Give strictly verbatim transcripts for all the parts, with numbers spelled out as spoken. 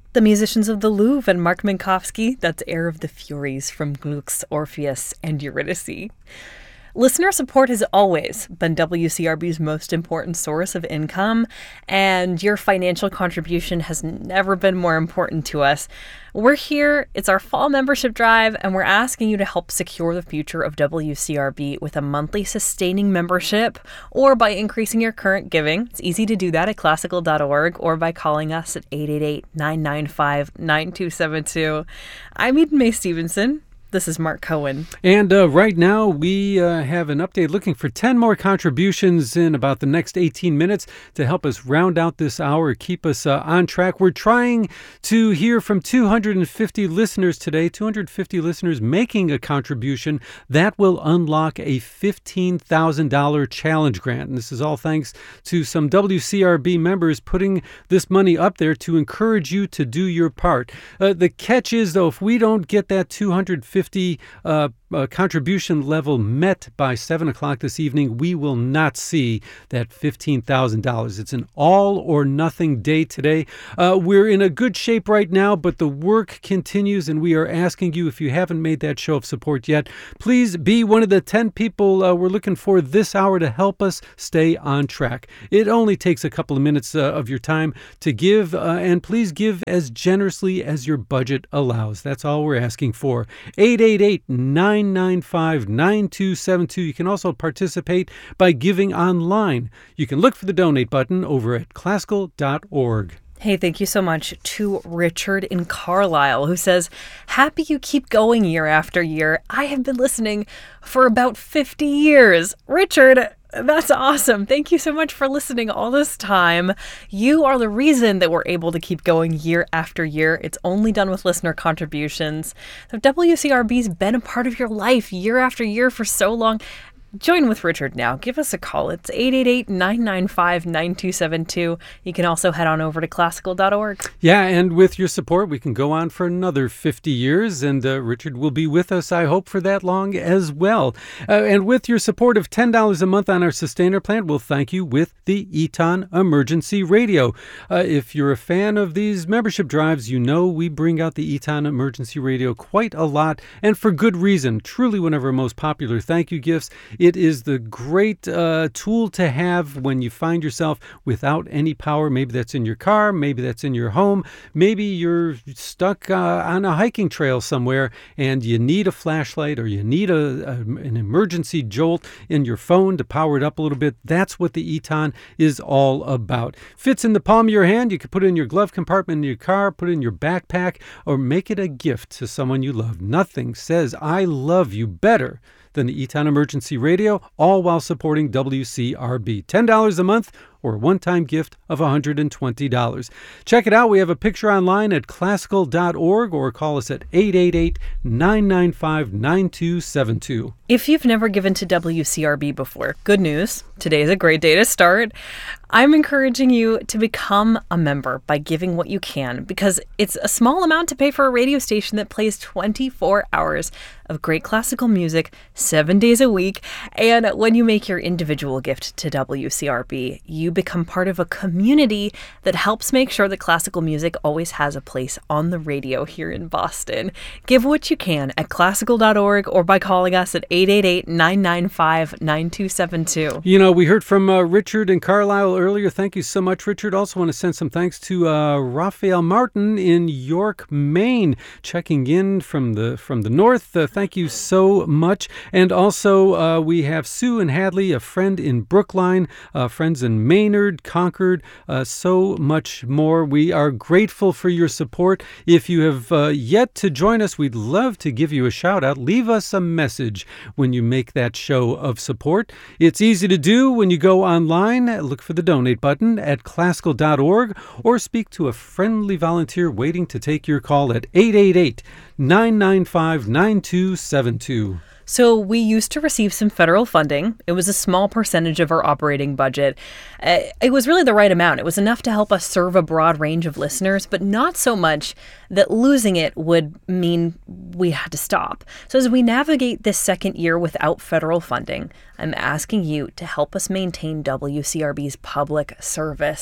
The musicians of the Louvre and Mark Minkowski, that's Air of the Furies from Gluck's Orpheus and Eurydice. Listener support has always been W C R B's most important source of income, and your financial contribution has never been more important to us. We're here, it's our fall membership drive, and we're asking you to help secure the future of W C R B with a monthly sustaining membership or by increasing your current giving. It's easy to do that at classical dot org or by calling us at eight eight eight, nine nine five, nine two seven two. I'm Eden May Stevenson. This is Mark Cohen. And uh, right now we uh, have an update looking for ten more contributions in about the next eighteen minutes to help us round out this hour, keep us uh, on track. We're trying to hear from two hundred fifty listeners today, two hundred fifty listeners making a contribution. That will unlock a fifteen thousand dollars challenge grant. And this is all thanks to some W C R B members putting this money up there to encourage you to do your part. Uh, the catch is, though, if we don't get that two hundred fifty uh, uh, contribution level met by seven o'clock this evening, we will not see that fifteen thousand dollars. It's an all or nothing day today. Uh, we're in a good shape right now, but the work continues, and we are asking you, if you haven't made that show of support yet, please be one of the ten people uh, we're looking for this hour to help us stay on track. It only takes a couple of minutes uh, of your time to give, uh, and please give as generously as your budget allows. That's all we're asking for. eight eight eight, nine nine five, nine two seven two. You can also participate by giving online. You can look for the donate button over at classical dot org. Hey, thank you so much to Richard in Carlisle, who says, happy you keep going year after year. I have been listening for about fifty years. Richard, that's awesome. Thank you so much for listening all this time. You are the reason that we're able to keep going year after year. It's only done with listener contributions. So W C R B's been a part of your life year after year for so long. Join with Richard now. Give us a call. It's eight eight eight, nine nine five, nine two seven two. You can also head on over to classical dot org. Yeah, and with your support, we can go on for another fifty years, and uh, Richard will be with us, I hope, for that long as well. Uh, and with your support of ten dollars a month on our Sustainer plan, we'll thank you with the Eton Emergency Radio. Uh, if you're a fan of these membership drives, you know we bring out the Eton Emergency Radio quite a lot, and for good reason. Truly one of our most popular thank you gifts. It is the great uh, tool to have when you find yourself without any power. Maybe that's in your car, maybe that's in your home, maybe you're stuck uh, on a hiking trail somewhere and you need a flashlight or you need a, a an emergency jolt in your phone to power it up a little bit. That's what the Eton is all about. Fits in the palm of your hand. You can put it in your glove compartment in your car, put it in your backpack, or make it a gift to someone you love. Nothing says I love you better than the Eton Emergency Radio, all while supporting W C R B. ten dollars a month or a one-time gift of one hundred twenty dollars. Check it out. We have a picture online at classical dot org or call us at eight eight eight, nine nine five, nine two seven two. If you've never given to W C R B before, good news. Today is a great day to start. I'm encouraging you to become a member by giving what you can, because it's a small amount to pay for a radio station that plays twenty-four hours of great classical music seven days a week. And when you make your individual gift to W C R B, you become part of a community that helps make sure that classical music always has a place on the radio here in Boston. Give what you can at classical dot org or by calling us at eight eight eight, nine nine five, nine two seven two. You know, we heard from uh, Richard in Carlisle earlier. Thank you so much, Richard. Also want to send some thanks to uh, Raphael Martin in York, Maine, checking in from the from the north. Uh, thank you so much. And also uh, we have Sue and Hadley, a friend in Brookline, uh, friends in Maynard, Concord, uh, so much more. We are grateful for your support. If you have uh, yet to join us, we'd love to give you a shout out. Leave us a message when you make that show of support. It's easy to do when you go online. Look for the donate button at classical dot org or speak to a friendly volunteer waiting to take your call at eight eight eight, nine nine five, nine two seven two. So we used to receive some federal funding. It was a small percentage of our operating budget. Uh, it was really the right amount. It was enough to help us serve a broad range of listeners, but not so much that losing it would mean we had to stop. So as we navigate this second year without federal funding, I'm asking you to help us maintain W C R B's public service.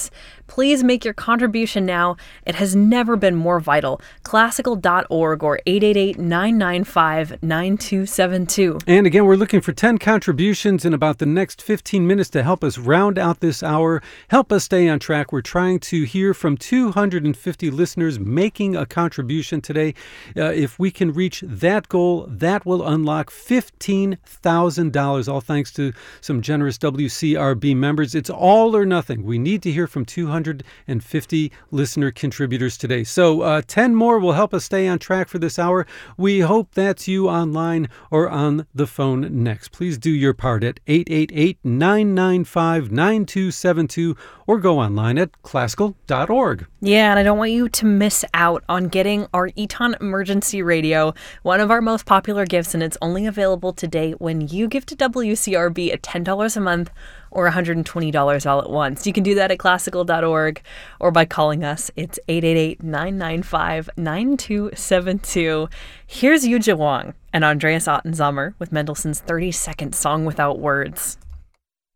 Please make your contribution now. It has never been more vital. Classical dot org or eight eight eight, nine nine five, nine two seven two. And again, we're looking for ten contributions in about the next fifteen minutes to help us round out this hour, help us stay on track. We're trying to hear from two hundred fifty listeners making a contribution today. Uh, if we can reach that goal, that will unlock fifteen thousand dollars, all thanks to some generous W C R B members. It's all or nothing. We need to hear from two hundred fifty listener contributors today. So uh, ten more will help us stay on track for this hour. We hope that's you online or on the phone next. Please do your part at eight eight eight, nine nine five, nine two seven two or go online at classical dot org. Yeah, and I don't want you to miss out on getting our Eton Emergency Radio, one of our most popular gifts, and it's only available today when you give to W C R B at ten dollars a month or one hundred twenty dollars all at once. You can do that at classical dot org or by calling us. It's eight eight eight, nine nine five, nine two seven two. Here's Yuja Wang and Andreas Ottensommer with Mendelssohn's thirty-second Song Without Words.